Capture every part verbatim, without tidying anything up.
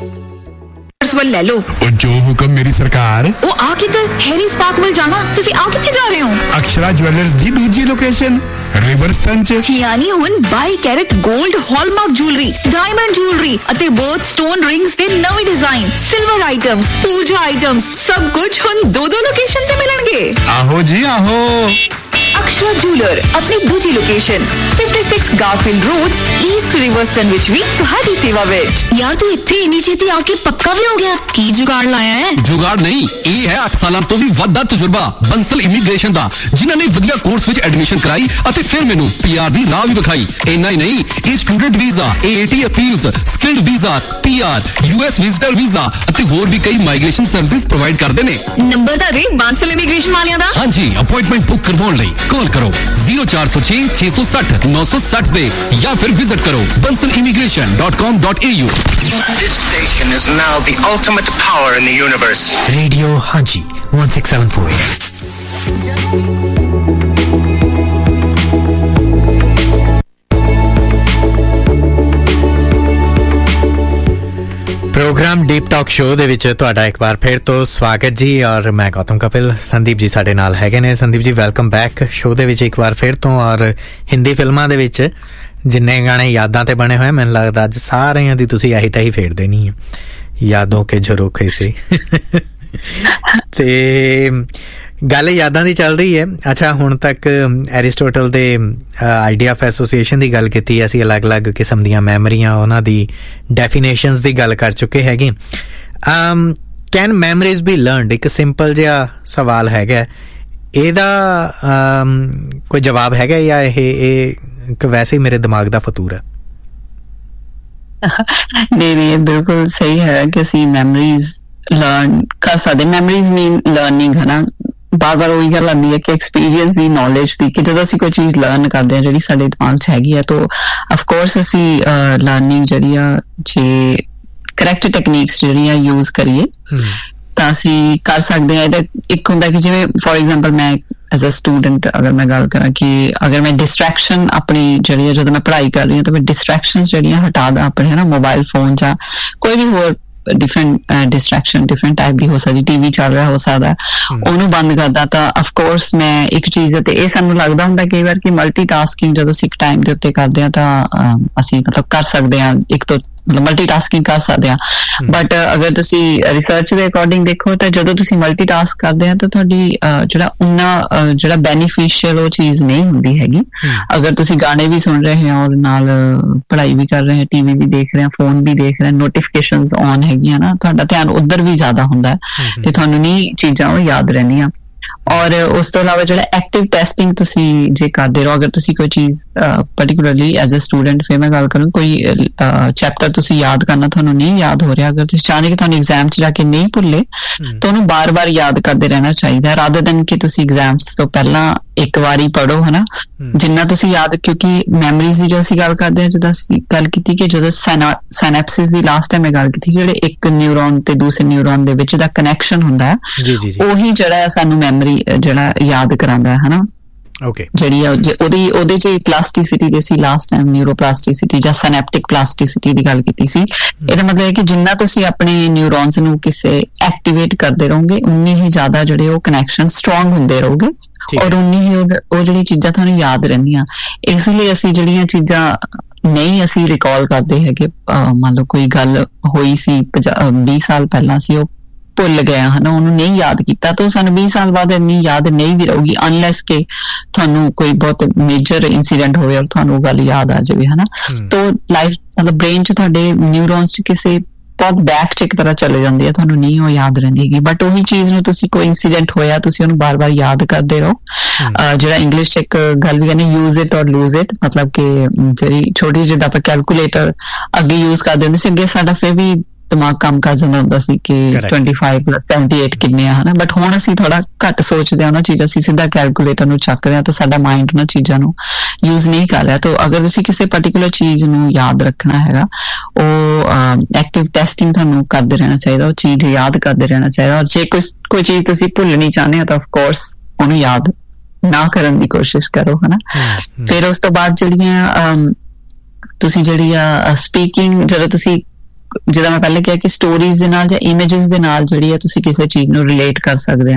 ਵੱਲ ਲੈ ਲਓ। ਉਹ ਜੋ ਹੁਕਮ ਮੇਰੀ ਸਰਕਾਰ। ਉਹ ਆ ਕਿੱਧਰ? ਹੈਰੀਜ਼ ਪਾਰਕ ਵੱਲ ਜਾਣਾ। ਤੁਸੀਂ ਆ ਕਿੱਥੇ ਜਾ ਰਹੇ ਹੋ? ਅਕਸ਼ਰਾ ਜਵੈਲਰਸ ਦੀ ਦੂਜੀ ਲੋਕੇਸ਼ਨ ਰਿਵਰਸਟਨ ਚ। ਯਾਨੀ ਹੁਣ ਬਾਈ ਕੈਰਟ 골ਡ ਹਾਲਮਾਰਕ ਜੁਐਲਰੀ, ਡਾਇਮੰਡ ਜੁਐਲਰੀ ਅਤੇ ਬਰਥ ਸਟੋਨ ਰਿੰਗਸ ਦੇ ਨਵੇਂ ਡਿਜ਼ਾਈਨ, ਸਿਲਵਰ ਆਈਟਮਸ, ਪੂਜਾ ਆਈਟਮਸ, ਸਭ ਕੁਝ ਹੁਣ ਦੋ ਦੋ ਲੋਕੇਸ਼ਨ ਤੇ ਮਿਲਣਗੇ। ਆਹੋ ਜੀ ਆਹੋ। ਅਕਸ਼ਰਾ ਜੁਐਲਰ ਆਪਣੀ ਦੂਜੀ ਲੋਕੇਸ਼ਨ ਛਪਨ ਗਾਰਫੀਲਡ ਰੋਡ, ਈਸਟ ਰਿਵਰਸਟਨ ਵਿੱਚ ਵੀ ਤੁਹਾਡੀ ਸੇਵਾ ਵਿੱਚ। ਯਾਰ ਤੂੰ ਇੱਥੇ ਇੰਨੀ ਛੇਤੀ ਆ ਕੇ ਪੱਕਾ ਵੀ ਹੋ ਗਿਆ? ਕੀ ਜੁਗਾੜ ਲਾਇਆ ਹੈ? ਜੁਗਾੜ ਨਹੀਂ, ਇਹ ਹੈ ਅੱਠ ਸਾਲਾਂ ਤੋਂ ਵੀ ਵੱਧ ਦਾ ਤਜਰਬਾ ਬੰਸਲ ਇਮੀਗ੍ਰੇਸ਼ਨ ਦਾ, ਜਿਨ੍ਹਾਂ ਨੇ ਵਧੀਆ ਕੋਰਸ ਵਿੱਚ ਐਡਮਿਸ਼ਨ ਕਰਾਈ ਅਤੇ ਫਿਰ ਮੈਨੂੰ ਪੀਆਰ ਦੀ ਰਾਹ ਵੀ ਵਿਖਾਈ। ਇੰਨਾ ਹੀ ਨਹੀਂ, ਇਹ student visa, ਏਏਟੀ appeals, skilled visas, PR, US visitor visa ਅਤੇ ਹੋਰ ਵੀ ਕਈ ਮਾਈਗ੍ਰੇਸ਼ਨ ਸਰਵਿਸਿਜ਼ ਪ੍ਰੋਵਾਈਡ ਕਰਦੇ ਨੇ। ਨੰਬਰ ਤਾਂ ਦੇ ਬੰਸਲ ਇਮੀਗ੍ਰੇਸ਼ਨ ਵਾਲਿਆਂ ਦਾ। ਹਾਂਜੀ, ਅਪਾਇੰਟਮੈਂਟ ਬੁੱਕ ਕਰਵਾਉਣ ਲਈ ਕਾਲ ਕਰੋ ਜ਼ੀਰੋ ਚਾਰ ਸੌ ਛੇ ਛੇ ਸੌ ਸੱਠ ਨੌ ਸੌ ਸੱਠ ਦੇ ਜਾਂ ਫਿਰ ਵਿਜ਼ਿਟ ਕਰੋ bansal immigration dot com dot a u। This station is now the ultimate power in the universe. Radio Haji one six seven four. Programme deep talk show ਦੇ ਵਿੱਚ ਤੁਹਾਡਾ ਇੱਕ ਵਾਰ ਫਿਰ ਤੋਂ ਸਵਾਗਤ ਜੀ। ਔਰ ਮੈਂ ਗੌਤਮ ਕਪਿਲ, ਸੰਦੀਪ ਜੀ ਸਾਡੇ ਨਾਲ ਹੈਗੇ ਨੇ। Sandeep ji welcome back show ਦੇ ਵਿੱਚ ਇੱਕ ਵਾਰ ਫਿਰ ਤੋਂ। ਔਰ ਹਿੰਦੀ ਫਿਲਮਾਂ ਦੇ ਵਿੱਚ ਜਿੰਨੇ ਗਾਣੇ ਯਾਦਾਂ ਤੇ ਬਣੇ ਹੋਏ, ਮੈਨੂੰ ਲੱਗਦਾ ਅੱਜ ਸਾਰਿਆਂ ਦੀ ਤੁਸੀਂ ਆਹੀ ਤਾਂ ਹੀ ਫੇਰ ਦੇਣੀ ਹੈ, ਯਾਦੋਂ ਕੇ ਝਰੋਖੇ ਸੇ। ਤੇ ਗੱਲ ਯਾਦਾਂ ਦੀ ਚੱਲ ਰਹੀ ਹੈ। ਅੱਛਾ, ਹੁਣ ਤੱਕ ਐਰਿਸਟੋਟਲ ਦੇ ਆਈਡੀਆ ਆਫ ਐਸੋਸੀਏਸ਼ਨ ਦੀ ਗੱਲ ਕੀਤੀ, ਅਸੀਂ ਅਲੱਗ ਅਲੱਗ ਕਿਸਮ ਦੀਆਂ ਮੈਮਰੀਆਂ, ਉਹਨਾਂ ਦੀ ਡੈਫੀਨੇਸ਼ਨਸ ਦੀ ਗੱਲ ਕਰ ਚੁੱਕੇ ਹੈਗੇ। Can memories B learned? ਇੱਕ ਸਿੰਪਲ ਜਿਹਾ ਸਵਾਲ ਹੈਗਾ, ਇਹਦਾ ਕੋਈ ਜਵਾਬ ਹੈਗਾ ਜਾਂ ਇਹ ਇਹ ਇੱਕ ਵੈਸੇ ਹੀ ਮੇਰੇ ਦਿਮਾਗ ਦਾ ਫਤੂਰ ਹੈ? ਨਹੀਂ ਨਹੀਂ, ਬਿਲਕੁਲ ਸਹੀ ਹੈ ਕਿ ਅਸੀਂ ਮੈਮਰੀਜ਼ ਲਰਨ ਕਰ ਸਕਦੇ। ਮੈਮਰੀਜ਼ ਮੀਨ ਲਰਨਿੰਗ ਹੈ ਨਾ। ਬਾਰ ਬਾਰ ਉਹੀ ਗੱਲ ਆਉਂਦੀ ਹੈ ਕਿ ਐਕਸਪੀਰੀਅੰਸ ਦੀ, ਨੌਲੇਜ ਦੀ, ਕਿ ਜਦੋਂ ਅਸੀਂ ਕੋਈ ਚੀਜ਼ ਲਰਨ ਕਰਦੇ ਹਾਂ ਜਿਹੜੀ ਸਾਡੇ ਦਿਮਾਗ 'ਚ ਹੈਗੀ ਹੈ, ਤਾਂ ਅਫਕੋਰਸ ਅਸੀਂ ਲਰਨਿੰਗ ਜਿਹੜੀ ਆ ਜੇ ਕਰੈਕਟ ਟੈਕਨੀਕਸ ਜਿਹੜੀਆਂ ਯੂਜ਼ ਕਰੀਏ ਤਾਂ ਅਸੀਂ ਕਰ ਸਕਦੇ ਹਾਂ। ਇਹਦਾ ਇੱਕ ਹੁੰਦਾ ਕਿ ਜਿਵੇਂ ਫੋਰ ਐਗਜ਼ਾਮਪਲ ਮੈਂ ਐਜ਼ ਅ ਸਟੂਡੈਂਟ ਅਗਰ ਮੈਂ ਗੱਲ ਕਰਾਂ ਕਿ ਅਗਰ ਮੈਂ ਡਿਸਟਰੈਕਸ਼ਨ ਆਪਣੀ ਜਿਹੜੀ ਹੈ, ਜਦੋਂ ਮੈਂ ਪੜ੍ਹਾਈ ਕਰ ਰਹੀ ਹਾਂ ਤਾਂ ਮੈਂ ਡਿਸਟਰੈਕਸ਼ਨ ਜਿਹੜੀਆਂ ਹਟਾ ਦਾਂ ਆਪਣੇ, ਹੈ ਨਾ, ਮੋਬਾਈਲ ਫੋਨ ਜਾਂ ਕੋਈ ਵੀ ਹੋਰ ਡਿਫਰੈਂਟ ਡਿਸਟਰੈਕਸ਼ਨ ਡਿਫਰੈਂਟ ਟਾਈਪ ਦੀ ਹੋ ਸਕਦੀ, ਟੀਵੀ ਚੱਲ ਰਿਹਾ ਹੋ ਸਕਦਾ, ਉਹਨੂੰ ਬੰਦ ਕਰਦਾ ਤਾਂ ਅਫਕੋਰਸ ਮੈਂ ਇੱਕ ਚੀਜ਼ ਤੇ ਇਹ ਸਾਨੂੰ ਲੱਗਦਾ ਹੁੰਦਾ ਕਈ ਵਾਰ ਕਿ ਮਲਟੀਟਾਸਕਿੰਗ ਜਦੋਂ ਅਸੀਂ ਇੱਕ ਟਾਈਮ ਦੇ ਉੱਤੇ ਕਰਦੇ ਹਾਂ ਤਾਂ ਅਸੀਂ ਮਤਲਬ ਕਰ ਸਕਦੇ ਹਾਂ, ਇੱਕ ਤੋਂ ਮਤਲਬ ਮਲਟੀਟਾਸਕਿੰਗ ਕਰ ਸਕਦੇ ਹਾਂ। ਬਟ ਅਗਰ ਤੁਸੀਂ ਰਿਸਰਚ ਦੇ ਅਕੋਰਡਿੰਗ ਦੇਖੋ ਤਾਂ ਜਦੋਂ ਤੁਸੀਂ ਮਲਟੀਟਾਸਕ ਕਰਦੇ ਆ ਤਾਂ ਤੁਹਾਡੀ ਜਿਹੜਾ ਉਨਾ ਜਿਹੜਾ ਬੈਨੀਫੀਸ਼ੀਅਲ ਉਹ ਚੀਜ਼ ਨਹੀਂ ਹੁੰਦੀ ਹੈਗੀ। ਅਗਰ ਤੁਸੀਂ ਗਾਣੇ ਵੀ ਸੁਣ ਰਹੇ ਹੋ ਔਰ ਨਾਲ ਪੜ੍ਹਾਈ ਵੀ ਕਰ ਰਹੇ ਹੋ, ਟੀਵੀ ਵੀ ਦੇਖ ਰਹੇ ਹੋ, ਫੋਨ ਵੀ ਦੇਖ ਰਹੇ ਹੋ, ਨੋਟੀਫਿਕੇਸ਼ਨਸ ਔਨ ਹੈਗੀਆਂ ਨਾ, ਤੁਹਾਡਾ ਧਿਆਨ ਉੱਧਰ ਵੀ ਜ਼ਿਆਦਾ ਹੁੰਦਾ ਤੇ ਤੁਹਾਨੂੰ ਨਹੀਂ ਚੀਜ਼ਾਂ ਉਹ ਯਾਦ ਰਹਿੰਦੀਆਂ। ਔਰ ਉਸ ਤੋਂ ਇਲਾਵਾ ਜਿਹੜਾ ਐਕਟਿਵ ਟੈਸਟਿੰਗ ਤੁਸੀਂ ਜੇ ਕਰਦੇ ਰਹੋ, ਅਗਰ ਤੁਸੀਂ ਕੋਈ ਚੀਜ਼ ਪਰਟੀਕੁਲਰਲੀ ਐਜ਼ ਅ ਸਟੂਡੈਂਟ, ਫਿਰ ਮੈਂ ਗੱਲ ਕਰੂੰ ਕੋਈ ਚੈਪਟਰ ਤੁਸੀਂ ਯਾਦ ਕਰਨਾ ਤੁਹਾਨੂੰ ਨਹੀਂ ਯਾਦ ਹੋ ਰਿਹਾ, ਅਗਰ ਤੁਸੀਂ ਚਾਹੁੰਦੇ ਕਿ ਤੁਹਾਨੂੰ ਐਗਜ਼ਾਮ 'ਚ ਜਾ ਕੇ ਨਹੀਂ ਭੁੱਲੇ ਤਾਂ ਉਹਨੂੰ ਬਾਰ-ਬਾਰ ਯਾਦ ਕਰਦੇ ਰਹਿਣਾ ਚਾਹੀਦਾ, ਰਾਦਰ ਦੈਨ ਕਿ ਤੁਸੀਂ ਐਗਜ਼ਾਮਸ ਤੋਂ ਪਹਿਲਾਂ ਇੱਕ ਵਾਰੀ ਪੜ੍ਹੋ, ਹੈ ਨਾ, ਜਿੰਨਾ ਤੁਸੀਂ ਯਾਦ। ਕਿਉਂਕਿ ਮੈਮਰੀਜ਼ ਦੀ ਜੋ ਅਸੀਂ ਗੱਲ ਕਰਦੇ ਹਾਂ, ਜਦੋਂ ਅਸੀਂ ਗੱਲ ਕੀਤੀ ਕਿ ਜਦੋਂ ਸਾਇਨੈਪਸਿਸ ਦੀ ਲਾਸਟ ਟਾਈਮ ਮੈਂ ਗੱਲ ਕੀਤੀ, ਜਿਹੜੇ ਇੱਕ ਨਿਊਰੋਨ ਤੇ ਦੂਸਰੇ ਨਿਊਰੋਨ ਦੇ ਵਿੱਚ ਦਾ ਕਨੈਕਸ਼ਨ ਹੁੰਦਾ ਹੈ, ਉਹੀ ਜਿਹੜਾ ਸਾਨੂੰ ਮੈਮਰੀ ਜਿਹੜਾ ਯਾਦ ਕਰਾਂਦਾ ਹੈ ਨਾ। ਓਕੇ, ਜਿਹੜੀ ਉਹਦੀ ਉਹਦੇ 'ਚ ਪਲਾਸਟਿਸਿਟੀ ਦੀ ਅਸੀਂ ਲਾਸਟ ਟਾਈਮ ਨਿਊਰੋਪਲਾਸਟਿਸਿਟੀ ਜਾਂ ਸਿਨੈਪਟਿਕ ਪਲਾਸਟਿਸਿਟੀ ਦੀ ਗੱਲ ਕੀਤੀ ਸੀ। ਇਹਦਾ ਮਤਲਬ ਹੈ ਕਿ ਜਿੰਨਾ ਤੁਸੀਂ ਆਪਣੇ ਨਿਊਰੋਨਸ ਨੂੰ ਕਿਸੇ ਐਕਟੀਵੇਟ ਕਰਦੇ ਰਹੋਗੇ, ਉਨੀ ਹੀ ਜ਼ਿਆਦਾ ਜਿਹੜੇ ਉਹ ਕਨੈਕਸ਼ਨ ਸਟਰੋਂਗ ਹੁੰਦੇ ਰਹੋਗੇ ਔਰ ਉਨੀ ਹੀ ਉਹ ਜਿਹੜੀ ਚੀਜ਼ਾਂ ਤੁਹਾਨੂੰ ਯਾਦ ਰਹਿੰਦੀਆਂ। ਇਸ ਲਈ ਅਸੀਂ ਜਿਹੜੀਆਂ ਚੀਜ਼ਾਂ ਨਹੀਂ ਅਸੀਂ ਰਿਕਾਲ ਕਰਦੇ ਹੈਗੇ, ਮੰਨ ਲਓ ਕੋਈ ਗੱਲ ਹੋਈ ਸੀ ਵੀਹ ਸਾਲ ਪਹਿਲਾਂ, ਸੀ ਉਹ ਭੁੱਲ ਗਿਆ ਹੈ ਨਾ, ਉਹਨੂੰ ਨਹੀਂ ਯਾਦ ਕੀਤਾ, ਤਾਂ ਉਹ ਸਾਨੂੰ ਵੀਹ ਸਾਲ ਬਾਅਦ ਇੰਨੀ ਯਾਦ ਨਹੀਂ ਵੀ ਰਹੂਗੀ, ਅਨਲੈਸ ਕਿ ਤੁਹਾਨੂੰ ਕੋਈ ਬਹੁਤ ਮੇਜਰ ਇੰਸੀਡੈਂਟ ਹੋਵੇ ਔਰ ਤੁਹਾਨੂੰ ਉਹ ਗੱਲ ਯਾਦ ਆ ਜਾਵੇ, ਹੈ ਨਾ। ਤਾਂ ਲਾਈਫ ਮਤਲਬ ਬ੍ਰੇਨ 'ਚ ਤੁਹਾਡੇ ਨਿਊਰੋਨਸ 'ਚ ਕਿਸੇ ਬਹੁਤ ਬੈਕ 'ਚ ਇੱਕ ਤਰ੍ਹਾਂ ਚਲੇ ਜਾਂਦੀ ਹੈ, ਤੁਹਾਨੂੰ ਨਹੀਂ ਉਹ ਯਾਦ ਰਹਿੰਦੀ ਹੈਗੀ। ਬਟ ਉਹੀ ਚੀਜ਼ ਨੂੰ ਤੁਸੀਂ ਕੋਈ ਇੰਸੀਡੈਂਟ ਹੋਇਆ, ਤੁਸੀਂ ਉਹਨੂੰ ਬਾਰ-ਬਾਰ ਯਾਦ ਕਰਦੇ ਰਹੋ। ਜਿਹੜਾ ਇੰਗਲਿਸ਼ 'ਚ ਇੱਕ ਗੱਲ ਵੀ ਕਹਿੰਦੇ ਯੂਜ਼ ਇਟ ਔਰ ਲੂਜ਼ ਇਟ, ਮਤਲਬ ਕਿ ਜਿਹੜੀ ਛੋਟੀ ਜਿਹੀ ਆਪਾਂ ਕੈਲਕੂਲੇਟਰ ਅੱਗੇ ਯੂਜ਼ ਕਰਦੇ ਹੁੰਦੇ ਸੀ, ਅੱਗੇ ਸਾਡਾ ਫਿਰ ਵੀ ਦਿਮਾਗ ਕੰਮ ਕਰ ਜਾਂਦਾ ਹੁੰਦਾ ਸੀ ਕਿ twenty five plus seventy eight ਕਿੰਨੇ ਆ, ਹੈ ਨਾ। ਬਟ ਹੁਣ ਅਸੀਂ ਥੋੜਾ ਘੱਟ ਸੋਚਦੇ ਹਾਂ ਉਹਨਾਂ ਚੀਜ਼ਾਂ, ਅਸੀਂ ਸਿੱਧਾ ਕੈਲਕੂਲੇਟਰ ਨੂੰ ਚੱਕਦੇ ਹਾਂ ਤਾਂ ਸਾਡਾ ਮਾਈਂਡ ਉਹਨਾਂ ਚੀਜ਼ਾਂ ਨੂੰ ਯੂਜ਼ ਨਹੀਂ ਕਰ ਰਿਹਾ। ਤਾਂ ਅਗਰ ਤੁਸੀਂ ਕਿਸੇ ਪਰਟੀਕੁਲਰ ਚੀਜ਼ ਨੂੰ ਯਾਦ ਰੱਖਣਾ ਹੈਗਾ, ਉਹ ਐਕਟਿਵ ਟੈਸਟਿੰਗ ਤੁਹਾਨੂੰ ਕਰਦੇ ਰਹਿਣਾ ਚਾਹੀਦਾ, ਉਹ ਚੀਜ਼ ਯਾਦ ਕਰਦੇ ਰਹਿਣਾ ਚਾਹੀਦਾ। ਔਰ ਜੇ ਕੋਈ ਕੋਈ ਚੀਜ਼ ਤੁਸੀਂ ਭੁੱਲਣੀ ਚਾਹੁੰਦੇ ਹੋ ਤਾਂ ਅਫਕੋਰਸ ਉਹਨੂੰ ਯਾਦ ਨਾ ਕਰਨ ਦੀ ਕੋਸ਼ਿਸ਼ ਕਰੋ, ਹੈ ਨਾ। ਫਿਰ ਉਸ ਤੋਂ ਬਾਅਦ ਜਿਹੜੀਆਂ ਤੁਸੀਂ ਜਿਹੜੀ ਆ ਸਪੀਕਿੰਗ, ਜਦੋਂ ਤੁਸੀਂ ਜਿੱਦਾਂ ਮੈਂ ਪਹਿਲੇ ਕਿਹਾ ਕਿ ਸਟੋਰੀਜ਼ ਦੇ ਨਾਲ ਜਾਂ ਇਮੇजेस ਦੇ ਨਾਲ ਜਿਹੜੀ ਆ ਤੁਸੀਂ ਕਿਸੇ ਚੀਜ਼ ਨੂੰ ਰਿਲੇਟ ਕਰ ਸਕਦੇ ਆ,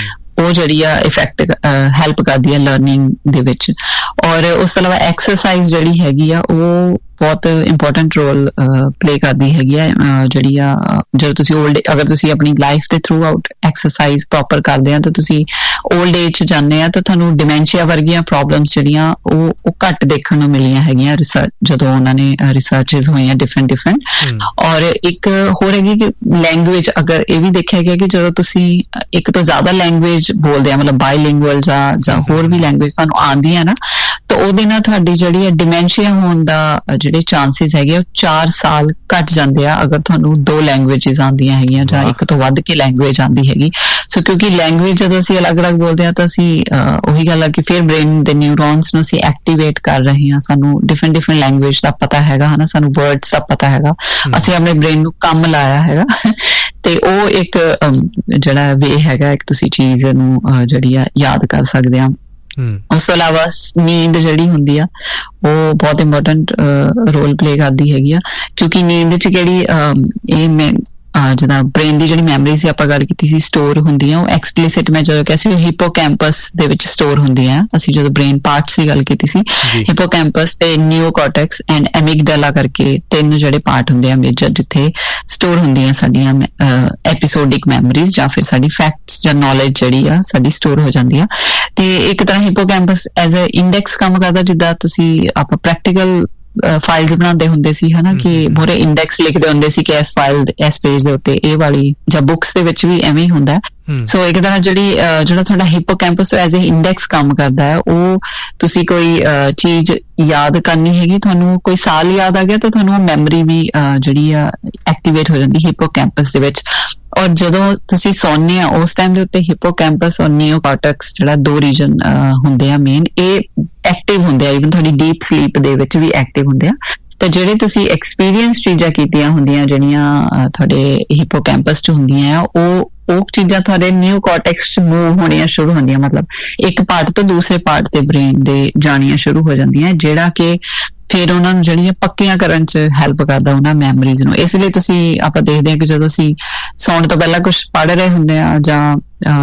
ਉਹ ਜਿਹੜੀ ਆ ਇਫੈਕਟ ਹੈਲਪ ਕਰਦੀ ਆ ਲਰਨਿੰਗ ਦੇ ਵਿੱਚ। ਔਰ ਉਸ ਤੋਂ ਇਲਾਵਾ ਐਕਸਰਸਾਈਜ਼ ਜਿਹੜੀ ਹੈਗੀ ਆ ਉਹ ਬਹੁਤ ਇੰਪੋਰਟੈਂਟ ਰੋਲ ਪਲੇ ਕਰਦੀ ਹੈਗੀ ਆ, ਜਿਹੜੀ ਆ ਜਦੋਂ ਤੁਸੀਂ ਓਲਡ ਅਗਰ ਤੁਸੀਂ ਆਪਣੀ ਲਾਈਫ ਦੇ ਥਰੂ ਆਊਟ ਐਕਸਰਸਾਈਜ਼ ਪ੍ਰੋਪਰ ਕਰਦੇ ਆ ਤਾਂ ਤੁਸੀਂ ਓਲਡ ਏਜ 'ਚ ਜਾਂਦੇ ਆ ਤਾਂ ਤੁਹਾਨੂੰ ਡਿਮੈਂਸ਼ੀਆ ਵਰਗੀਆਂ ਪ੍ਰੋਬਲਮਸ ਜਿਹੜੀਆਂ ਉਹ ਉਹ ਘੱਟ ਦੇਖਣ ਨੂੰ ਮਿਲੀਆਂ ਹੈਗੀਆਂ ਰਿਸਰਚ ਜਦੋਂ ਉਹਨਾਂ ਨੇ ਰਿਸਰਚਸ ਹੋਈਆਂ ਡਿਫਰੈਂਟ ਡਿਫਰੈਂਟ। ਔਰ ਇੱਕ ਹੋਰ ਹੈਗੀ ਕਿ ਲੈਂਗੁਏਜ, ਅਗਰ ਇਹ ਵੀ ਦੇਖਿਆ ਗਿਆ ਕਿ ਜਦੋਂ ਤੁਸੀਂ ਇੱਕ ਤੋਂ ਜ਼ਿਆਦਾ ਲੈਂਗੁਏਜ ਬੋਲਦੇ ਆ, ਮਤਲਬ ਬਾਈਲਿੰਗੁਅਲ ਜਾਂ ਜਾਂ ਹੋਰ ਵੀ ਲੈਂਗੁਏਜ ਤੁਹਾਨੂੰ ਆਉਂਦੀ ਆ ਨਾ, ਤਾਂ ਉਹਦੇ ਨਾਲ ਤੁਹਾਡੀ ਜਿਹੜੀ ਹੈ ਡਿਮੈਂਸ਼ੀਆ ਹੋਣ ਦਾ ਜਿਹੜੇ ਚਾਂਸਿਸ ਹੈਗੇ ਉਹ ਚਾਰ ਸਾਲ ਘੱਟ ਜਾਂਦੇ ਆ ਅਗਰ ਤੁਹਾਨੂੰ ਦੋ ਲੈਂਗੁਏਜਸ ਆਉਂਦੀਆਂ ਹੈਗੀਆਂ ਜਾਂ ਇੱਕ ਤੋਂ ਵੱਧ ਕੇ ਲੈਂਗੁਏਜ ਆਉਂਦੀ ਹੈਗੀ। ਸੋ ਕਿਉਂਕਿ ਲੈਂਗੁਏਜ ਜਦੋਂ ਅਸੀਂ ਅਲੱਗ-ਅਲੱਗ ਬੋਲਦੇ ਹਾਂ ਤਾਂ ਅਸੀਂ ਉਹੀ ਗੱਲ ਆ ਕਿ ਫਿਰ ਬ੍ਰੇਨ ਦੇ ਨਿਊਰੋਨਸ ਨੂੰ ਅਸੀਂ ਐਕਟੀਵੇਟ ਕਰ ਰਹੇ ਹਾਂ, ਸਾਨੂੰ ਡਿਫਰੈਂਟ ਡਿਫਰੈਂਟ ਲੈਂਗੁਏਜ ਦਾ ਪਤਾ ਹੈਗਾ ਹਨਾ, ਸਾਨੂੰ ਵਰਡਸ ਦਾ ਪਤਾ ਹੈਗਾ, ਅਸੀਂ ਆਪਣੇ ਬ੍ਰੇਨ ਨੂੰ ਕੰਮ ਲਾਇਆ ਹੈਗਾ ਤੇ ਉਹ ਇੱਕ ਜਿਹੜਾ ਵੇ ਹੈਗਾ ਇੱਕ ਤੁਸੀਂ ਚੀਜ਼ ਨੂੰ ਜਿਹੜੀ ਆ ਯਾਦ ਕਰ ਸਕਦੇ ਆ। ਉਸ ਤੋਂ ਇਲਾਵਾ ਨੀਂਦ ਜਿਹੜੀ ਹੁੰਦੀ ਆ ਉਹ ਬਹੁਤ ਇੰਪੋਰਟੈਂਟ ਰੋਲ ਪਲੇ ਕਰਦੀ ਹੈਗੀ ਆ, ਕਿਉਂਕਿ ਨੀਂਦ 'ਚ ਜਿਹੜੀ ਇਹ ਮੈਂ ਜਿੱਦਾਂ ਬ੍ਰੇਨ ਦੀ ਜਿਹੜੀ ਮੈਮਰੀਜ਼ ਦੀ ਆਪਾਂ ਗੱਲ ਕੀਤੀ ਸੀ ਸਟੋਰ ਹੁੰਦੀਆਂ, ਉਹ ਐਕਸਪਲਿਸਿਟ ਮੈਂ ਜਦੋਂ ਕਿਹਾ ਸੀ ਹਿਪੋਕੈਂਪਸ ਦੇ ਵਿੱਚ ਸਟੋਰ ਹੁੰਦੀਆਂ। ਅਸੀਂ ਜਦੋਂ ਬ੍ਰੇਨ ਪਾਰਟਸ ਦੀ ਗੱਲ ਕੀਤੀ ਸੀ, ਹਿਪੋਕੈਂਪਸ ਤੇ ਨਿਓਕਾਰਟੈਕਸ ਐਂਡ ਐਮਿਗਡਾਲਾ ਕਰਕੇ ਤਿੰਨ ਜਿਹੜੇ ਪਾਰਟ ਹੁੰਦੇ ਆ ਮੇਜਰ, ਜਿੱਥੇ ਸਟੋਰ ਹੁੰਦੀਆਂ ਸਾਡੀਆਂ ਐਪੀਸੋਡਿਕ ਮੈਮਰੀਜ਼ ਜਾਂ ਫਿਰ ਸਾਡੀ ਫੈਕਟਸ ਜਾਂ ਨੌਲੇਜ ਜਿਹੜੀ ਆ ਸਾਡੀ ਸਟੋਰ ਹੋ ਜਾਂਦੀ ਆ। ਤੇ ਇੱਕ ਤਰ੍ਹਾਂ ਹਿਪੋਕੈਂਪਸ ਐਜ਼ ਅ ਇੰਡੈਕਸ ਕੰਮ ਕਰਦਾ, ਜਿੱਦਾਂ ਤੁਸੀਂ ਆਪਾਂ ਪ੍ਰੈਕਟੀਕਲ ਫਾਈਲਸ ਬਣਾਉਂਦੇ ਹੁੰਦੇ ਸੀ ਹਨਾ, ਕਿ ਮੋਰੇ ਇੰਡੈਕਸ ਲਿਖਦੇ ਹੁੰਦੇ ਸੀ ਕਿ ਇਸ ਫਾਈਲ ਇਸ ਪੇਜ ਦੇ ਉੱਤੇ ਇਹ ਵਾਲੀ, ਜਾਂ ਬੁੱਕਸ ਦੇ ਵਿੱਚ ਵੀ ਐਵੇਂ ਹੀ ਹੁੰਦਾ। ਸੋ ਇੱਕ ਤਰ੍ਹਾਂ ਜਿਹੜੀ ਜਿਹੜਾ ਤੁਹਾਡਾ ਹਿਪੋਕੈਂਪਸ ਐਜ਼ ਅ ਇੰਡੈਕਸ ਕੰਮ ਕਰਦਾ ਹੈ, ਉਹ ਤੁਸੀਂ ਕੋਈ ਚੀਜ਼ ਯਾਦ ਕਰਨੀ ਹੈਗੀ, ਤੁਹਾਨੂੰ ਕੋਈ ਸਾਲ ਯਾਦ ਆ ਗਿਆ ਤਾਂ ਤੁਹਾਨੂੰ ਉਹ ਮੈਮਰੀ ਵੀ ਜਿਹੜੀ ਆ ਐਕਟੀਵੇਟ ਹੋ ਜਾਂਦੀ ਹਿਪੋਕੈਂਪਸ ਦੇ ਵਿੱਚ। ਔਰ ਜਦੋਂ ਤੁਸੀਂ ਸੌਂਦੇ ਆ ਉਸ ਟਾਈਮ ਦੇ ਉੱਤੇ ਹਿਪੋਕੈਂਪਸ ਔਰ ਨਿਓਕਾਰਟੈਕਸ ਜਿਹੜਾ ਦੋ ਰੀਜਨ ਹੁੰਦੇ ਆ ਮੇਨ, ਇਹ ਐਕਟਿਵ ਹੁੰਦੇ ਆ, ਈਵਨ ਤੁਹਾਡੀ ਡੀਪ ਸਲੀਪ ਦੇ ਵਿੱਚ ਵੀ ਐਕਟਿਵ ਹੁੰਦੇ ਆ। ਤੇ ਜਿਹੜੇ ਤੁਸੀਂ ਐਕਸਪੀਰੀਅੰਸ ਚੀਜ਼ਾਂ ਕੀਤੀਆਂ ਹੁੰਦੀਆਂ ਜਿਹੜੀਆਂ ਤੁਹਾਡੇ ਹਿਪੋਕੈਂਪਸ 'ਚ ਹੁੰਦੀਆਂ ਆ, ਉਹ ਉਹ ਚੀਜ਼ਾਂ ਤੁਹਾਡੇ ਨਿਓਕਾਰਟੈਕਸ 'ਚ ਮੂਵ ਹੋਣੀਆਂ ਸ਼ੁਰੂ ਹੁੰਦੀਆਂ, ਮਤਲਬ ਇੱਕ ਪਾਰਟ ਤੋਂ ਦੂਸਰੇ ਪਾਰਟ ਤੇ ਬ੍ਰੇਨ ਦੇ ਜਾਣੀਆਂ ਸ਼ੁਰੂ ਹੋ ਜਾਂਦੀਆਂ, ਜਿਹੜਾ ਕਿ ਫਿਰ ਉਹਨਾਂ ਨੂੰ ਜਿਹੜੀਆਂ ਪੱਕੀਆਂ ਕਰਨ 'ਚ ਹੈਲਪ ਕਰਦਾ ਉਹਨਾਂ ਮੈਮਰੀਜ਼ ਨੂੰ। ਇਸ ਲਈ ਤੁਸੀਂ ਆਪਾਂ ਦੇਖਦੇ ਹਾਂ ਕਿ ਜਦੋਂ ਅਸੀਂ ਸੌਣ ਤੋਂ ਪਹਿਲਾਂ ਕੁਛ ਪੜ੍ਹ ਰਹੇ ਹੁੰਦੇ ਆ ਜਾਂ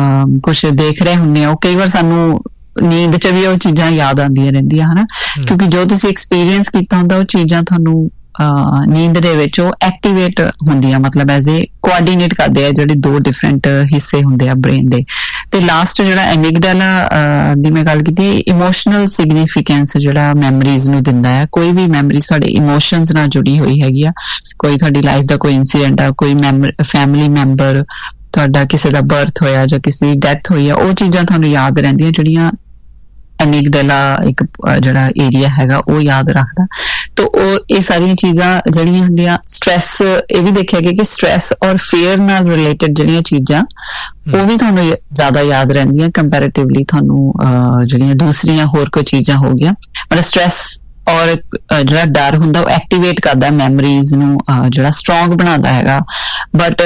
ਕੁਛ ਦੇਖ ਰਹੇ ਹੁੰਦੇ ਆ, ਉਹ ਕਈ ਵਾਰ ਸਾਨੂੰ ਨੀਂਦ 'ਚ ਵੀ ਉਹ ਚੀਜ਼ਾਂ ਯਾਦ ਆਉਂਦੀਆਂ ਰਹਿੰਦੀਆਂ ਹਨਾ, ਕਿਉਂਕਿ ਜੋ ਤੁਸੀਂ ਐਕਸਪੀਰੀਅੰਸ ਕੀਤਾ ਹੁੰਦਾ ਉਹ ਚੀਜ਼ਾਂ ਤੁਹਾਨੂੰ ਨੀਂਦ ਦੇ ਵਿੱਚ ਉਹ ਐਕਟੀਵੇਟ ਹੁੰਦੀਆਂ, ਮਤਲਬ ਐਜ਼ ਏ ਕੋਆਰਡੀਨੇਟ ਕਰਦੇ ਆ ਜਿਹੜੇ ਦੋ ਡਿਫਰੈਂਟ ਹਿੱਸੇ ਹੁੰਦੇ ਆ ਬ੍ਰੇਨ ਦੇ। ਤੇ ਲਾਸਟ ਜਿਹੜਾ ਐਮਿਗਡਾਲਾ ਦੀ ਮੈਂ ਗੱਲ ਕੀਤੀ, ਇਮੋਸ਼ਨਲ ਸਿਗਨੀਫੀਕੈਂਸ ਜਿਹੜਾ ਮੈਮਰੀਜ਼ ਨੂੰ ਦਿੰਦਾ ਹੈ। ਕੋਈ ਵੀ ਮੈਮਰੀ ਤੁਹਾਡੇ ਇਮੋਸ਼ਨਸ ਨਾਲ ਜੁੜੀ ਹੋਈ ਹੈਗੀ ਆ, ਕੋਈ ਤੁਹਾਡੀ ਲਾਈਫ ਦਾ ਕੋਈ ਇੰਸੀਡੈਂਟ ਆ, ਕੋਈ ਫੈਮਿਲੀ ਮੈਂਬਰ ਤੁਹਾਡਾ ਕਿਸੇ ਦਾ ਬਰਥ ਹੋਇਆ ਜਾਂ ਕਿਸੇ ਦੀ ਡੈਥ ਹੋਈ ਆ, ਉਹ ਚੀਜ਼ਾਂ ਤੁਹਾਨੂੰ ਯਾਦ ਰਹਿੰਦੀਆਂ, ਜਿਹੜੀਆਂ ਐਮਿਗਡਾਲਾ ਇੱਕ ਜਿਹੜਾ ਏਰੀਆ ਹੈਗਾ ਉਹ ਯਾਦ ਰੱਖਦਾ। ਤਾਂ ਉਹ ਇਹ ਸਾਰੀਆਂ ਚੀਜ਼ਾਂ ਜਿਹੜੀਆਂ ਹੁੰਦੀਆਂ, ਸਟ੍ਰੈਸ, ਇਹ ਵੀ ਦੇਖਿਆ ਗਿਆ ਕਿ ਸਟ੍ਰੈਸ ਔਰ ਫੀਅਰ ਨਾਲ ਰਿਲੇਟਡ ਜਿਹੜੀਆਂ ਚੀਜ਼ਾਂ ਉਹ ਵੀ ਤੁਹਾਨੂੰ ਜ਼ਿਆਦਾ ਯਾਦ ਰਹਿੰਦੀਆਂ ਕੰਪੈਰੇਟਿਵਲੀ ਤੁਹਾਨੂੰ ਜਿਹੜੀਆਂ ਦੂਸਰੀਆਂ ਹੋਰ ਕੋਈ ਚੀਜ਼ਾਂ ਹੋ ਗਈਆਂ। ਮਤਲਬ ਸਟ੍ਰੈਸ ਔਰ ਜਿਹੜਾ ਡਰ ਹੁੰਦਾ ਉਹ ਐਕਟੀਵੇਟ ਕਰਦਾ ਮੈਮਰੀਜ਼ ਨੂੰ, ਜਿਹੜਾ ਸਟਰੋਂਗ ਬਣਾਉਂਦਾ ਹੈਗਾ। ਬਟ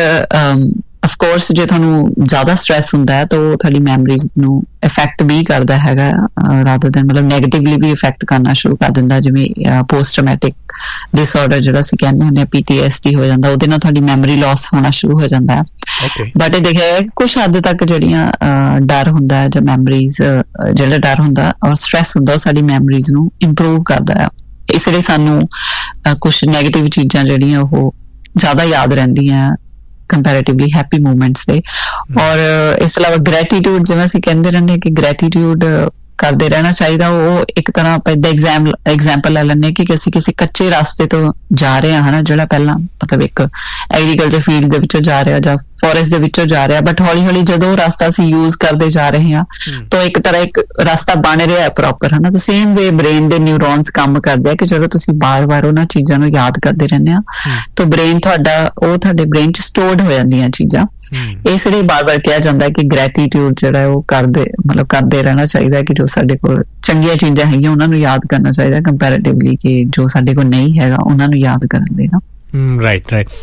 ਅਫ ਕੋਰਸ ਜੇ ਤੁਹਾਨੂੰ ਜ਼ਿਆਦਾ ਸਟ੍ਰੈਸ ਹੁੰਦਾ ਹੈ ਤਾਂ ਉਹ ਤੁਹਾਡੀ ਮੈਮਰੀਜ਼ ਨੂੰ ਇਫੈਕਟ ਵੀ ਕਰਦਾ ਹੈਗਾ, ਰਾਦਰ ਦੈਨ ਮਤਲਬ ਨੈਗੇਟਿਵਲੀ ਵੀ ਇਫੈਕਟ ਕਰਨਾ ਸ਼ੁਰੂ ਕਰ ਦਿੰਦਾ, ਜਿਵੇਂ ਪੋਸਟ ਟਰਾਮੈਟਿਕ ਡਿਸਆਰਡਰ ਜਿਹੜਾ ਅਸੀਂ ਕਹਿੰਦੇ ਹੁੰਦੇ ਆ, ਪੀ ਟੀ ਐਸ ਡੀ ਹੋ ਜਾਂਦਾ, ਉਹਦੇ ਨਾਲ ਤੁਹਾਡੀ ਮੈਮਰੀ ਲਾਸ ਹੋਣਾ ਸ਼ੁਰੂ ਹੋ ਜਾਂਦਾ ਹੈ। ਬਟ ਇਹ ਦੇਖਿਆ ਕੁਛ ਹੱਦ ਤੱਕ ਜਿਹੜੀਆਂ ਡਰ ਹੁੰਦਾ ਹੈ ਜਾਂ ਮੈਮਰੀਜ਼, ਜਿਹੜਾ ਡਰ ਹੁੰਦਾ ਔਰ ਸਟ੍ਰੈਸ ਹੁੰਦਾ ਉਹ ਸਾਡੀ ਮੈਮਰੀਜ਼ ਨੂੰ ਇੰਪਰੂਵ ਕਰਦਾ ਹੈ। ਇਸ ਲਈ ਸਾਨੂੰ ਕੁਛ ਨੈਗੇਟਿਵ ਚੀਜ਼ਾਂ ਜਿਹੜੀਆਂ ਉਹ ਜ਼ਿਆਦਾ ਯਾਦ ਰਹਿੰਦੀਆਂ ਕੰਪੈਰੇਟਿਵਲੀ ਹੈਪੀ ਮੂਮੈਂਟਸ ਦੇ। ਔਰ ਇਸ ਤੋਂ ਇਲਾਵਾ ਗ੍ਰੈਟੀਟਿਊਡ, ਜਿਵੇਂ ਅਸੀਂ ਕਹਿੰਦੇ ਰਹਿੰਦੇ ਕਿ ਗ੍ਰੈਟੀਟਿਊਡ ਕਰਦੇ ਰਹਿਣਾ ਚਾਹੀਦਾ, ਉਹ ਇੱਕ ਤਰ੍ਹਾਂ ਆਪਾਂ ਏਦਾਂ ਐਗਜ਼ਾਮ ਐਗਜ਼ਾਮਪਲ ਲੈ ਲੈਂਦੇ ਕਿ ਅਸੀਂ ਕਿਸੇ ਕੱਚੇ ਰਸਤੇ ਤੋਂ ਜਾ ਰਹੇ ਹਾਂ ਹਨਾ, ਜਿਹੜਾ ਪਹਿਲਾਂ ਮਤਲਬ ਇੱਕ ਐਗਰੀਕਲਚਰ ਫੀਲਡ ਦੇ ਵਿੱਚੋਂ ਜਾ ਰਿਹਾ ਜਾਂ ਫੋਰੈਸਟ ਦੇ ਵਿੱਚੋਂ ਜਾ ਰਿਹਾ, ਬਟ ਹੌਲੀ ਹੌਲੀ ਜਦੋਂ ਉਹ ਰਸਤਾ ਅਸੀਂ ਯੂਜ਼ ਕਰਦੇ ਜਾ ਰਹੇ ਹਾਂ ਤਾਂ ਇੱਕ ਤਰ੍ਹਾਂ ਇੱਕ ਰਸਤਾ ਬਣ ਰਿਹਾ ਹੈ ਪ੍ਰੋਪਰ ਹਨਾ। ਤਾਂ ਸੇਮ ਵੇ ਬ੍ਰੇਨ ਦੇ ਨਿਊਰੋਨਸ ਕੰਮ ਕਰਦੇ ਆ ਕਿ ਜਦੋਂ ਤੁਸੀਂ ਬਾਰ-ਬਾਰ ਉਹਨਾਂ ਚੀਜ਼ਾਂ ਨੂੰ ਯਾਦ ਕਰਦੇ ਰਹਿੰਦੇ ਆ ਤਾਂ ਬ੍ਰੇਨ ਤੁਹਾਡਾ ਉਹ ਤੁਹਾਡੇ ਬ੍ਰੇਨ 'ਚ ਸਟੋਰਡ ਹੋ ਜਾਂਦੀਆਂ ਚੀਜ਼ਾਂ। ਇਸ ਲਈ ਬਾਰ-ਬਾਰ ਕਿਹਾ ਜਾਂਦਾ ਕਿ ਗ੍ਰੈਟੀਟਿਊਡ ਜਿਹੜਾ ਉਹ ਕਰਦੇ ਮਤਲਬ ਕਰਦੇ ਰਹਿਣਾ ਚਾਹੀਦਾ, ਕਿ ਜੋ ਸਾਡੇ ਕੋਲ ਚੰਗੀਆਂ ਚੀਜ਼ਾਂ ਹੈਗੀਆਂ ਉਹਨਾਂ ਨੂੰ ਯਾਦ ਕਰਨਾ ਚਾਹੀਦਾ ਕੰਪੈਰੇਟਿਵਲੀ ਕਿ ਜੋ ਸਾਡੇ ਕੋਲ ਨਹੀਂ ਹੈਗਾ ਉਹਨਾਂ ਨੂੰ ਯਾਦ ਕਰਨ ਦੇ ਨਾ। ਰਾਈਟ ਰਾਈਟ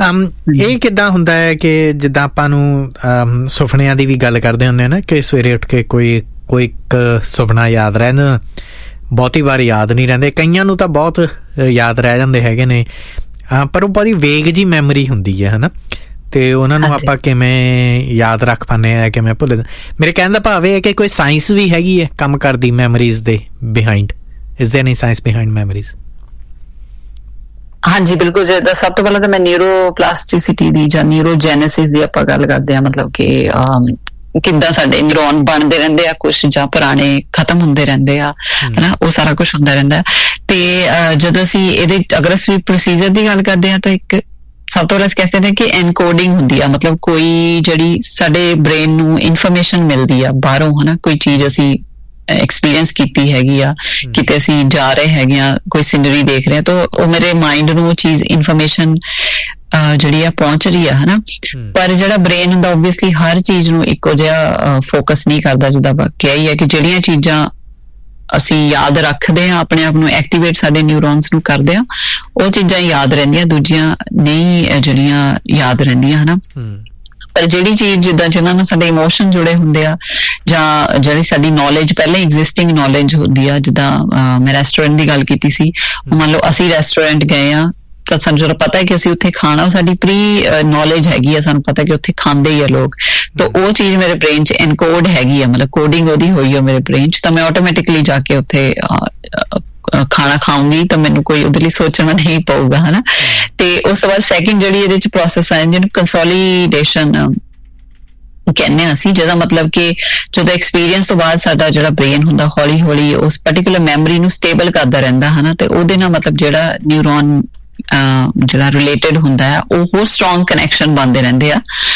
ਇਹ ਕਿੱਦਾਂ ਹੁੰਦਾ ਹੈ ਕਿ ਜਿੱਦਾਂ ਆਪਾਂ ਨੂੰ ਸੁਪਨਿਆਂ ਦੀ ਵੀ ਗੱਲ ਕਰਦੇ ਹੁੰਦੇ ਆ ਨਾ, ਕਿ ਸਵੇਰੇ ਉੱਠ ਕੇ ਕੋਈ ਕੋਈ ਇੱਕ ਸੁਪਨਾ ਯਾਦ ਰਹਿੰਦਾ, ਬਹੁਤੀ ਵਾਰ ਯਾਦ ਨਹੀਂ ਰਹਿੰਦੇ, ਕਈਆਂ ਨੂੰ ਤਾਂ ਬਹੁਤ ਯਾਦ ਰਹਿ ਜਾਂਦੇ ਹੈਗੇ ਨੇ। ਹਾਂ, ਪਰ ਉਹ ਬੜੀ ਵੇਗ ਜੀ ਮੈਮਰੀ ਹੁੰਦੀ ਹੈ ਹਨਾ, ਤੇ ਉਹਨਾਂ ਨੂੰ ਆਪਾਂ ਕਿਵੇਂ ਯਾਦ ਰੱਖ ਪਾਉਂਦੇ ਆ, ਕਿਵੇਂ ਭੁੱਲ। ਮੇਰੇ ਕਹਿਣ ਦਾ ਭਾਵ ਇਹ ਹੈ ਕਿ ਕੋਈ ਸਾਇੰਸ ਵੀ ਹੈਗੀ ਹੈ ਕੰਮ ਕਰਦੀ ਮੈਮਰੀਜ਼ ਦੇ behind? Is ਦੇयर any science behind memories? ਹਾਂਜੀ ਬਿਲਕੁਲ। ਜਿੱਦਾਂ ਸਭ ਤੋਂ ਪਹਿਲਾਂ ਤਾਂ ਮੈਂ ਨਿਊਰੋਪਲਾਸਟਿਸਿਟੀ ਦੀ ਜਾਂ ਨਿਊਰੋਜੈਨੇਸਿਸ ਦੀ ਆਪਾਂ ਗੱਲ ਕਰਦੇ ਹਾਂ, ਮਤਲਬ ਕਿ ਕਿੱਦਾਂ ਸਾਡੇ ਨਿਊਰੋਨ ਬਣਦੇ ਰਹਿੰਦੇ ਆ ਕੁਛ, ਜਾਂ ਪੁਰਾਣੇ ਖਤਮ ਹੁੰਦੇ ਰਹਿੰਦੇ ਆ ਹਨਾ, ਉਹ ਸਾਰਾ ਕੁਛ ਹੁੰਦਾ ਰਹਿੰਦਾ। ਤੇ ਜਦੋਂ ਅਸੀਂ ਇਹਦੇ ਅਗਰ ਅਸੀਂ ਪ੍ਰੋਸੀਜਰ ਦੀ ਗੱਲ ਕਰਦੇ ਹਾਂ ਤਾਂ ਇੱਕ ਸਭ ਤੋਂ ਪਹਿਲਾਂ ਕਹਿ ਸਕਦੇ ਹਾਂ ਕਿ ਐਨਕੋਡਿੰਗ ਹੁੰਦੀ ਆ, ਮਤਲਬ ਕੋਈ ਜਿਹੜੀ ਸਾਡੇ ਬ੍ਰੇਨ ਨੂੰ ਇਨਫੋਰਮੇਸ਼ਨ ਮਿਲਦੀ ਆ ਬਾਹਰੋਂ ਹਨਾ, ਕੋਈ ਚੀਜ਼ ਅਸੀਂ ਐਕਸਪੀਰੀਅੰਸ ਕੀਤੀ ਹੈਗੀ ਆ, ਕਿਤੇ ਅਸੀਂ ਜਾ ਰਹੇ ਹੈਗੇ ਆ, ਕੋਈ ਸੀਨਰੀ ਦੇਖ ਰਹੇ ਆ, ਤਾਂ ਉਹ ਮੇਰੇ ਮਾਈਂਡ ਨੂੰ ਉਹ ਚੀਜ਼ ਇਨਫੋਰਮੇਸ਼ਨ ਜਿਹੜੀ ਆ ਪਹੁੰਚ ਰਹੀ ਆ ਹਨਾ। ਪਰ ਜਿਹੜਾ ਬ੍ਰੇਨ ਹੁੰਦਾ ਓਬਵੀਅਸਲੀ ਹਰ ਚੀਜ਼ ਨੂੰ ਇੱਕੋ ਜਿਹਾ ਫੋਕਸ ਨਹੀਂ ਕਰਦਾ। ਜਿੱਦਾਂ ਕਿਹਾ ਹੀ ਹੈ ਕਿ ਜਿਹੜੀਆਂ ਚੀਜ਼ਾਂ ਅਸੀਂ ਯਾਦ ਰੱਖਦੇ ਹਾਂ, ਆਪਣੇ ਆਪ ਨੂੰ ਐਕਟੀਵੇਟ ਸਾਡੇ ਨਿਊਰੋਨਸ ਨੂੰ ਕਰਦੇ ਆ, ਉਹ ਚੀਜ਼ਾਂ ਯਾਦ ਰਹਿੰਦੀਆਂ, ਦੂਜੀਆਂ ਨਹੀਂ ਜਿਹੜੀਆਂ ਯਾਦ ਰਹਿੰਦੀਆਂ ਹਨਾ। ਪਰ ਜਿਹੜੀ ਚੀਜ਼ ਜਿੱਦਾਂ ਜਿਹਨਾਂ ਨਾਲ ਸਾਡੇ ਇਮੋਸ਼ਨ ਜੁੜੇ ਹੁੰਦੇ ਆ, ਜਾਂ ਜਿਹੜੀ ਸਾਡੀ ਨੌਲੇਜ ਪਹਿਲਾਂ ਐਗਜ਼ਿਸਟਿੰਗ ਨੌਲੇਜ ਹੁੰਦੀ ਆ, ਜਿੱਦਾਂ ਮੈਂ ਰੈਸਟੋਰੈਂਟ ਦੀ ਗੱਲ ਕੀਤੀ ਸੀ, ਮੰਨ ਲਓ ਅਸੀਂ ਰੈਸਟੋਰੈਂਟ ਗਏ ਆ ਤਾਂ ਸਾਨੂੰ ਜਦੋਂ ਪਤਾ ਹੈ ਕਿ ਅਸੀਂ ਉੱਥੇ ਖਾਣਾ, ਉਹ ਸਾਡੀ ਪ੍ਰੀ ਨੌਲੇਜ ਹੈਗੀ ਆ, ਸਾਨੂੰ ਪਤਾ ਕਿ ਉੱਥੇ ਖਾਂਦੇ ਹੀ ਆ ਲੋਕ, ਤਾਂ ਉਹ ਚੀਜ਼ ਮੇਰੇ ਬ੍ਰੇਨ 'ਚ ਐਨਕੋਡ ਹੈਗੀ ਆ, ਮਤਲਬ ਕੋਡਿੰਗ ਉਹਦੀ ਹੋਈ ਆ ਮੇਰੇ ਬ੍ਰੇਨ 'ਚ, ਤਾਂ ਮੈਂ ਆਟੋਮੈਟਿਕਲੀ ਜਾ ਕੇ ਉੱਥੇ ਖਾਣਾ ਖਾਊਂਗੀ, ਤਾਂ ਮੈਨੂੰ ਕੋਈ ਉਹਦੇ ਲਈ ਸੋਚਣਾ ਨਹੀਂ ਪਊਗਾ ਹਨਾ। ਤੇ ਉਸ ਤੋਂ ਬਾਅਦ ਸੈਕਿੰਡ ਜਿਹੜੀ ਇਹਦੇ 'ਚ ਪ੍ਰੋਸੈਸ ਹੈ ਜਿਹਨੂੰ ਕੰਸੋਲੀਡੇਸ਼ਨ ਕਹਿੰਦੇ ਹਾਂ ਅਸੀਂ, ਜਿਹਦਾ ਮਤਲਬ ਕਿ ਜਦੋਂ ਐਕਸਪੀਰੀਅੰਸ ਤੋਂ ਬਾਅਦ ਸਾਡਾ ਜਿਹੜਾ ਬ੍ਰੇਨ ਹੁੰਦਾ ਹੌਲੀ ਹੌਲੀ ਉਸ ਪਰਟੀਕੁਲਰ ਮੈਮਰੀ ਨੂੰ ਸਟੇਬਲ ਕਰਦਾ ਰਹਿੰਦਾ ਹਨਾ, ਤੇ ਉਹਦੇ ਨਾਲ ਮਤਲਬ ਜਿਹੜਾ ਨਿਊਰੋਨ ਜਿਹੜਾ ਰਿਲੇਟਡ ਹੁੰਦਾ ਹੈ ਉਹ ਹੋਰ ਸਟਰੋਂਗ ਕਨੈਕਸ਼ਨ ਬਣਦੇ ਰਹਿੰਦੇ ਆ।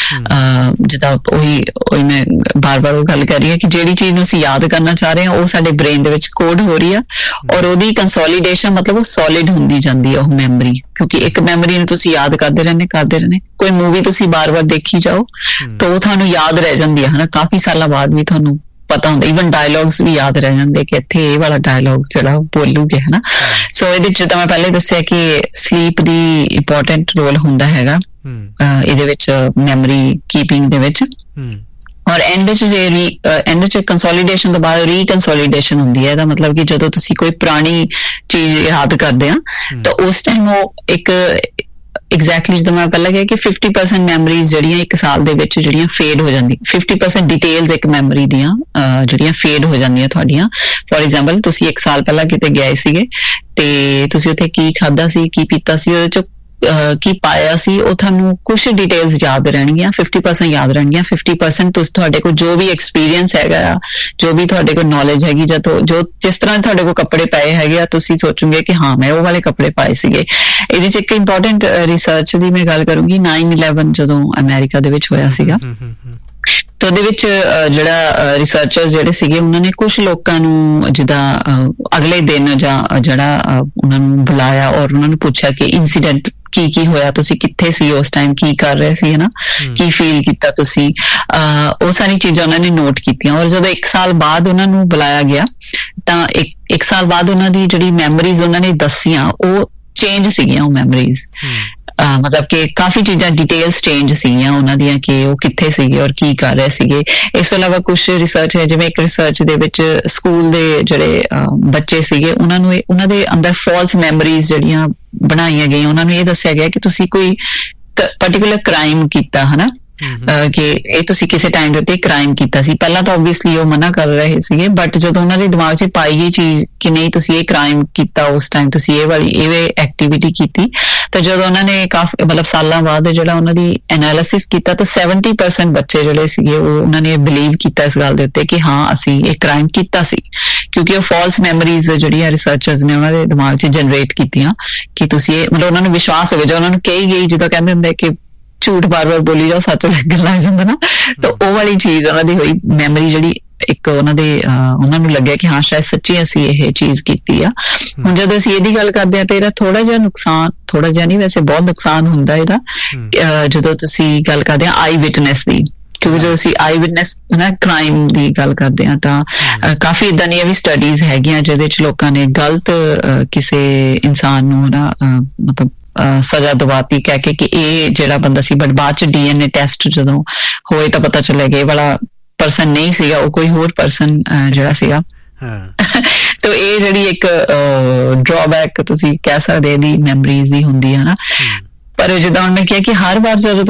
ਜਿੱਦਾਂ ਉਹੀ ਉਹੀ ਮੈਂ ਬਾਰ ਬਾਰ ਉਹ ਗੱਲ ਕਰ ਰਹੀ ਹਾਂ ਕਿ ਜਿਹੜੀ ਚੀਜ਼ ਨੂੰ ਅਸੀਂ ਯਾਦ ਕਰਨਾ ਚਾਹ ਰਹੇ ਹਾਂ ਉਹ ਸਾਡੇ ਬ੍ਰੇਨ ਦੇ ਵਿੱਚ ਕੋਡ ਹੋ ਰਹੀ ਆ, ਔਰ ਉਹਦੀ ਕੰਸੋਲੀਡੇਸ਼ਨ ਮਤਲਬ ਉਹ ਸੋਲਿਡ ਹੁੰਦੀ ਜਾਂਦੀ ਆ ਉਹ ਮੈਮਰੀ, ਕਿਉਂਕਿ ਇੱਕ ਮੈਮਰੀ ਨੂੰ ਤੁਸੀਂ ਯਾਦ ਕਰਦੇ ਰਹਿੰਦੇ ਕਰਦੇ ਰਹਿੰਦੇ ਕੋਈ ਮੂਵੀ ਤੁਸੀਂ ਬਾਰ ਬਾਰ ਦੇਖੀ ਜਾਓ ਤਾਂ ਉਹ ਤੁਹਾਨੂੰ ਯਾਦ ਰਹਿ ਜਾਂਦੀ ਹੈ ਹਨਾ, ਕਾਫੀ ਸਾਲਾਂ ਬਾਅਦ ਵੀ ਤੁਹਾਨੂੰ ਪਤਾ ਹੁੰਦਾ, ਈਵਨ ਡਾਇਲੌਗਸ ਵੀ ਯਾਦ ਰਹਿ ਜਾਂਦੇ ਕਿ ਇੱਥੇ ਇਹ ਵਾਲਾ ਡਾਇਲੌਗ ਜਿਹੜਾ ਬੋਲੂਗੇ ਹਨਾ। ਸੋ ਇਹਦੇ ਚ ਜਿੱਦਾਂ ਮੈਂ ਪਹਿਲੇ ਦੱਸਿਆ ਕਿ ਸਲੀਪ ਦੀ ਇੰਪੋਰਟੈਂਟ ਰੋਲ ਹੁੰਦਾ ਹੈਗਾ ਇਹਦੇ ਵਿੱਚ ਮੈਮਰੀ ਕੀਪਿੰਗ ਦੇ ਵਿੱਚ, ਔਰ ਐਂਡ ਚ ਜੇ ਰੀ ਐਂਡ ਚ ਕੰਸੋਲੀਡੇਸ਼ਨ ਤੋਂ ਬਾਅਦ ਰੀਕੰਸੋਲੀਡੇਸ਼ਨ ਹੁੰਦੀ ਹੈ। ਇਹਦਾ ਮਤਲਬ ਕਿ ਜਦੋਂ ਤੁਸੀਂ ਕੋਈ ਪੁਰਾਣੀ ਚੀਜ਼ ਯਾਦ ਕਰਦੇ ਆ ਤਾਂ ਉਸ ਟਾਈਮ ਉਹ ਇੱਕ ਐਗਜ਼ੈਕਟਲੀ ਜਿੱਦਾਂ ਮੈਂ ਪਹਿਲਾਂ ਕਿਹਾ ਕਿ ਫਿਫਟੀ ਪਰਸੈਂਟ ਮੈਮਰੀਜ਼ ਜਿਹੜੀਆਂ ਇੱਕ ਸਾਲ ਦੇ ਵਿੱਚ ਜਿਹੜੀਆਂ ਫੇਡ ਹੋ ਜਾਂਦੀ, ਫਿਫਟੀ ਪਰਸੈਂਟ ਡਿਟੇਲਸ ਇੱਕ ਮੈਮਰੀ ਦੀਆਂ ਜਿਹੜੀਆਂ ਫੇਡ ਹੋ ਜਾਂਦੀਆਂ ਤੁਹਾਡੀਆਂ। ਫੋਰ ਐਗਜ਼ਾਮਪਲ ਤੁਸੀਂ ਇੱਕ ਸਾਲ ਪਹਿਲਾਂ ਕਿਤੇ ਗਏ ਸੀਗੇ ਤੇ ਤੁਸੀਂ ਉੱਥੇ ਕੀ ਖਾਧਾ ਸੀ, ਕੀ ਪੀਤਾ ਸੀ, ਉਹਦੇ ਚੋਂ ਕੀ ਪਾਇਆ ਸੀ, ਉਹ ਤੁਹਾਨੂੰ ਕੁਛ ਡਿਟੇਲਸ ਯਾਦ ਰਹਿਣਗੀਆਂ, ਫਿਫਟੀ ਪਰਸੈਂਟ ਯਾਦ ਰਹਿਣਗੀਆਂ। ਫਿਫਟੀ ਪਰਸੈਂਟ ਤੁਸੀਂ ਤੁਹਾਡੇ ਕੋਲ ਜੋ ਵੀ ਐਕਸਪੀਰੀਅੰਸ ਹੈਗਾ ਆ, ਜੋ ਵੀ ਤੁਹਾਡੇ ਕੋਲ ਨੌਲੇਜ ਹੈਗੀ, ਜਾਂ ਜੋ ਜਿਸ ਤਰ੍ਹਾਂ ਤੁਹਾਡੇ ਕੋਲ ਕੱਪੜੇ ਪਾਏ ਹੈਗੇ ਆ ਤੁਸੀਂ ਸੋਚੋਗੇ ਕਿ ਹਾਂ ਮੈਂ ਉਹ ਵਾਲੇ ਕੱਪੜੇ ਪਾਏ ਸੀਗੇ। ਇਹਦੇ 'ਚ ਇੱਕ ਇੰਪੋਰਟੈਂਟ ਰਿਸਰਚ ਦੀ ਮੈਂ ਗੱਲ ਕਰੂੰਗੀ, ਨਾਈਨ ਇਲੈਵਨ ਜਦੋਂ ਅਮਰੀਕਾ ਦੇ ਵਿੱਚ ਹੋਇਆ ਸੀਗਾ, ਤੇ ਉਹਦੇ ਵਿੱਚ ਜਿਹੜਾ ਰਿਸਰਚਰਸ ਜਿਹੜੇ ਸੀਗੇ ਉਹਨਾਂ ਨੇ ਕੁਛ ਲੋਕਾਂ ਨੂੰ ਜਿੱਦਾਂ ਅਗਲੇ ਦਿਨ ਜਾਂ ਜਿਹੜਾ ਉਹਨਾਂ ਨੂੰ ਬੁਲਾਇਆ ਔਰ ਉਹਨਾਂ ਨੂੰ ਪੁੱਛਿਆ ਕਿ ਇਨਸੀਡੈਂਟ ਕੀ ਕੀ ਹੋਇਆ, ਤੁਸੀਂ ਕਿੱਥੇ ਸੀ ਉਸ ਟਾਈਮ, ਕੀ ਕਰ ਰਹੇ ਸੀ ਹਨਾ, ਕੀ ਫੀਲ ਕੀਤਾ ਤੁਸੀਂ, ਉਹ ਸਾਰੀ ਚੀਜ਼ਾਂ ਉਹਨਾਂ ਨੇ ਨੋਟ ਕੀਤੀਆਂ। ਔਰ ਜਦੋਂ ਇੱਕ ਸਾਲ ਬਾਅਦ ਉਹਨਾਂ ਨੂੰ ਬੁਲਾਇਆ ਗਿਆ ਤਾਂ ਇੱਕ ਇੱਕ ਸਾਲ ਬਾਅਦ ਉਹਨਾਂ ਦੀ ਜਿਹੜੀ ਮੈਮਰੀਜ਼ ਉਹਨਾਂ ਨੇ ਦੱਸੀਆਂ ਉਹ ਚੇਂਜ ਸੀਗੀਆਂ, ਉਹ ਮੈਮਰੀਜ਼ ਮਤਲਬ ਕਿ ਕਾਫੀ ਚੀਜ਼ਾਂ ਡਿਟੇਲਸ ਚੇਂਜ ਸੀਗੀਆਂ ਉਹਨਾਂ ਦੀਆਂ ਕਿ ਉਹ ਕਿੱਥੇ ਸੀਗੇ ਔਰ ਕੀ ਕਰ ਰਹੇ ਸੀਗੇ। ਇਸ ਤੋਂ ਇਲਾਵਾ ਕੁਛ ਰਿਸਰਚ ਹੈ, ਜਿਵੇਂ ਇੱਕ ਰਿਸਰਚ ਦੇ ਵਿੱਚ ਸਕੂਲ ਦੇ ਜਿਹੜੇ ਬੱਚੇ ਸੀਗੇ ਉਹਨਾਂ ਨੂੰ ਉਹਨਾਂ ਦੇ ਅੰਦਰ ਫਾਲਸ ਮੈਮਰੀਜ਼ ਜਿਹੜੀਆਂ ਬਣਾਈਆਂ ਗਈਆਂ, ਉਹਨਾਂ ਨੂੰ ਇਹ ਦੱਸਿਆ ਗਿਆ ਕਿ ਤੁਸੀਂ ਕੋਈ ਪਰਟੀਕੁਲਰ ਕ੍ਰਾਈਮ ਕੀਤਾ ਹਨਾ, ਕਿ ਇਹ ਤੁਸੀਂ ਕਿਸੇ ਟਾਈਮ ਦੇ ਉੱਤੇ ਕ੍ਰਾਈਮ ਕੀਤਾ ਸੀ। ਪਹਿਲਾਂ ਤਾਂ ਓਬਵੀਅਸਲੀ ਉਹ ਮਨਾ ਕਰ ਰਹੇ ਸੀਗੇ, ਬਟ ਜਦੋਂ ਉਹਨਾਂ ਦੇ ਦਿਮਾਗ 'ਚ ਪਾਈ ਗਈ ਚੀਜ਼ ਕਿ ਨਹੀਂ ਤੁਸੀਂ ਇਹ ਕ੍ਰਾਈਮ ਕੀਤਾ, ਉਸ ਟਾਈਮ ਤੁਸੀਂ ਇਹ ਵਾਲੀ ਇਹ ਐਕਟੀਵਿਟੀ ਕੀਤੀ, ਤਾਂ ਜਦੋਂ ਉਹਨਾਂ ਨੇ ਕਾਫੀ ਮਤਲਬ ਸਾਲਾਂ ਬਾਅਦ ਜਿਹੜਾ ਉਹਨਾਂ ਦੀ ਐਨਾਲਿਸਿਸ ਕੀਤਾ ਤਾਂ ਸੈਵਨਟੀ ਪਰਸੈਂਟ ਬੱਚੇ ਜਿਹੜੇ ਸੀਗੇ ਉਹ ਉਹਨਾਂ ਨੇ ਬਿਲੀਵ ਕੀਤਾ ਇਸ ਗੱਲ ਦੇ ਉੱਤੇ ਕਿ ਹਾਂ ਅਸੀਂ ਇਹ ਕ੍ਰਾਈਮ ਕੀਤਾ ਸੀ, ਕਿਉਂਕਿ ਉਹ ਫਾਲਸ ਮੈਮਰੀਜ਼ ਜਿਹੜੀਆਂ ਰਿਸਰਚਰਸ ਨੇ ਉਹਨਾਂ ਦੇ ਦਿਮਾਗ 'ਚ ਜਨਰੇਟ ਕੀਤੀਆਂ ਕਿ ਤੁਸੀਂ ਇਹ ਮਤਲਬ ਉਹਨਾਂ ਨੂੰ ਵਿਸ਼ਵਾਸ ਹੋਵੇ, ਜੋ ਉਹਨਾਂ ਨੂੰ ਕਹੀ ਗਈ, ਜਦੋਂ ਕਹਿੰਦੇ ਹੁੰਦੇ ਕਿ ਝੂਠ ਬਾਰ ਬਾਰ ਬੋਲੀ ਜਾਓ ਸੱਚ ਲੱਗਣ ਲੱਗ ਜਾਂਦਾ ਨਾ, ਤਾਂ ਉਹ ਵਾਲੀ ਚੀਜ਼ ਉਹਨਾਂ ਦੀ ਹੋਈ ਮੈਮਰੀ ਜਿਹੜੀ ਇੱਕ ਉਹਨਾਂ ਦੇ ਉਹਨਾਂ ਨੂੰ ਲੱਗਿਆ ਕਿ ਹਾਂ ਸ਼ਾਇਦ ਸੱਚੀ ਅਸੀਂ ਇਹ ਚੀਜ਼ ਕੀਤੀ ਆ। ਹੁਣ ਜਦੋਂ ਅਸੀਂ ਇਹਦੀ ਗੱਲ ਕਰਦੇ ਹਾਂ ਤਾਂ ਇਹਦਾ ਥੋੜਾ ਜਿਹਾ ਨੁਕਸਾਨ, ਥੋੜਾ ਜਿਹਾ ਨਹੀਂ ਵੈਸੇ ਬਹੁਤ ਨੁਕਸਾਨ ਹੁੰਦਾ ਇਹਦਾ, ਜਦੋਂ ਤੁਸੀਂ ਗੱਲ ਕਰਦੇ ਹਾਂ ਆਈ ਵਿਟਨੈਸ ਦੀ, ਕਿਉਂਕਿ ਜਦੋਂ ਅਸੀਂ ਆਈ ਵਿਟਨੈਸ ਨਾ ਕ੍ਰਾਈਮ ਦੀ ਗੱਲ ਕਰਦੇ ਹਾਂ ਤਾਂ ਕਾਫੀ ਏਦਾਂ ਦੀਆਂ ਵੀ ਸਟੱਡੀਜ਼ ਹੈਗੀਆਂ ਜਿਹਦੇ 'ਚ ਲੋਕਾਂ ਨੇ ਗਲਤ ਕਿਸੇ ਇਨਸਾਨ ਨੂੰ ਨਾ ਮਤਲਬ ਸਜ਼ਾ ਦਵਾਤੀ ਕਹਿ ਕੇ ਕਿ ਇਹ ਜਿਹੜਾ ਬੰਦਾ ਸੀ, ਬਟ ਬਾਅਦ 'ਚ ਡੀ ਐਨ ਏ ਟੈਸਟ ਜਦੋਂ ਹੋਏ ਤਾਂ ਪਤਾ ਚੱਲਿਆ ਕਿ ਇਹ ਵਾਲਾ ਪਰਸਨ ਨਹੀਂ ਸੀਗਾ, ਉਹ ਕੋਈ ਹੋਰ ਪਰਸਨ ਜਿਹੜਾ ਸੀਗਾ। ਤੋ ਇਹ ਜਿਹੜੀ ਇੱਕ ਡਰਾਬੈਕ ਤੁਸੀਂ ਕਹਿ ਸਕਦੇ ਇਹਦੀ ਮੈਮਰੀਜ਼ ਦੀ ਹੁੰਦੀ ਹੈ ਨਾ। ਪਰ ਜਿੱਦਾਂ ਹੁਣ ਮੈਂ ਕਿਹਾ ਕਿ ਹਰ ਵਾਰ ਜਦੋਂ